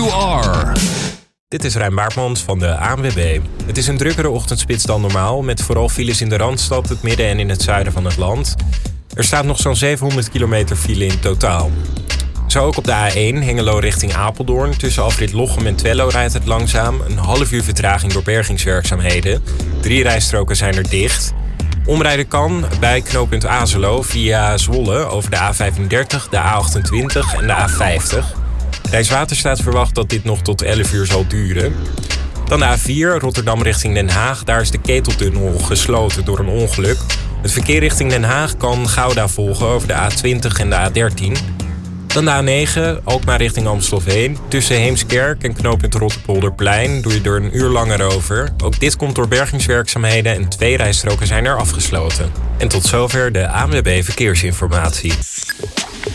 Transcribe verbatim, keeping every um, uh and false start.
you are. Dit is Rijn Baartmans van de A N W B. Het is een drukkere ochtendspits dan normaal, met vooral files in de Randstad, het midden en in het zuiden van het land. Er staat nog zo'n zevenhonderd kilometer file in totaal. Zo ook op de A één, Hengelo richting Apeldoorn. Tussen afrit Lochem en Twello rijdt het langzaam. Een half uur vertraging door bergingswerkzaamheden. Drie rijstroken zijn er dicht. Omrijden kan bij knooppunt Azelo via Zwolle over de A vijfendertig, de A achtentwintig en de A vijftig. Rijkswaterstaat verwacht dat dit nog tot elf uur zal duren. Dan de A vier, Rotterdam richting Den Haag. Daar is de Keteltunnel gesloten door een ongeluk. Het verkeer richting Den Haag kan Gouda volgen over de A twintig en de A dertien. Dan de A negen, Alkmaar richting Amstelveen. Tussen Heemskerk en knooppunt Rotterpolderplein doe je er een uur langer over. Ook dit komt door bergingswerkzaamheden en twee rijstroken zijn er afgesloten. En tot zover de A N W B Verkeersinformatie.